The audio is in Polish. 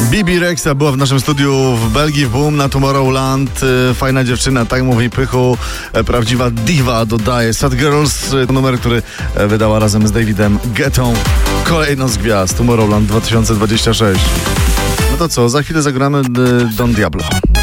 Bibi Rexha była w naszym studiu w Belgii, w Boom na Tomorrowland. Fajna dziewczyna, tak mówi Pychu. Prawdziwa diva, dodaje. Sad Girls, numer, który wydała razem z Davidem Guettą. Kolejną z gwiazd Tomorrowland 2026. No to co, za chwilę zagramy Don Diablo.